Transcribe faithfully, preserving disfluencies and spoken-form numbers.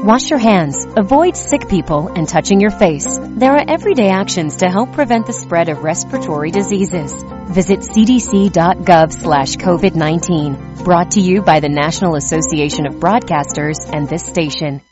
Wash your hands, avoid sick people, and touching your face. There are everyday actions to help prevent the spread of respiratory diseases. Visit c d c dot gov slash covid nineteen. Brought to you by the National Association of Broadcasters and this station.